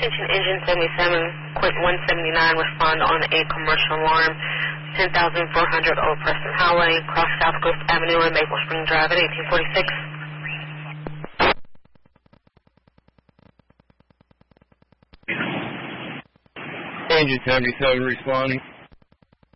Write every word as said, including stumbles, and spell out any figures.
Attention Engine seventy-seven, quick one seventy-nine, respond on a commercial alarm, ten thousand four hundred Old Preston Highway, cross South Coast Avenue and Maple Spring Drive at eighteen forty-six. Engine seventy-seven responding.